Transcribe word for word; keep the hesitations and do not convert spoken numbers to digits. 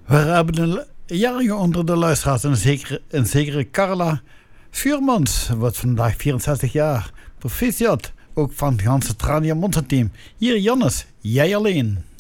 We hebben een jarige onder de luisteraars. Een zekere, een zekere Carla Vuurmans. Wordt vandaag vierenzestig jaar. Proficiat. Ook van het ganse Trania Monster team. Hier Jannes, jij alleen.